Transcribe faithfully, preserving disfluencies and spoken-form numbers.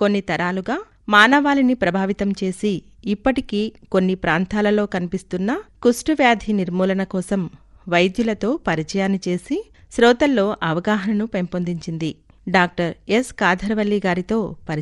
కొన్ని తరాలుగా మానవాళిని ప్రభావితం చేసి ఇప్పటికీ కొన్ని ప్రాంతాలలో కనిపిస్తున్న కుష్ఠవ్యాధి నిర్మూలన కోసం వైద్యులతో పరిచయాన్ని చేసి శ్రోతల్లో అవగాహనను పెంపొందించింది. డాక్టర్ ఎస్ కాదర్వల్లి గారితో పరిచయం